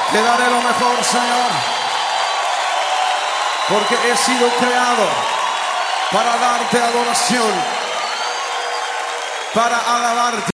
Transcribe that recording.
Te daré lo mejor, Señor, porque he sido creado para darte adoración, para alabarte.